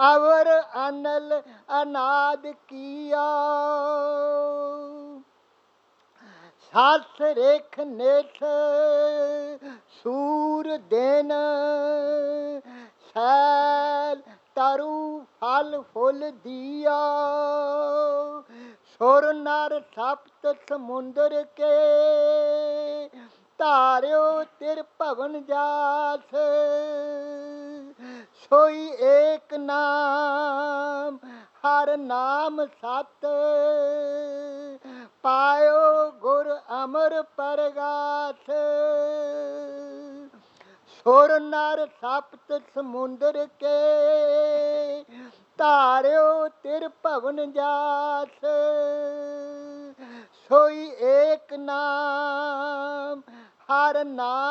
अवर अनल अनाद किया। सास रेख नेठ सूर देन, सैल तरु फल फुल दिया। सुर नर सप्त समुंदर के, धार्यो तिर भवन जास। सोई एक नाम हर नाम सत, पायो गुर अमर परगास। सुर नर सप्त समुंदर के, धार्यो तिर भवन जास। सोई एक नाम हर नाम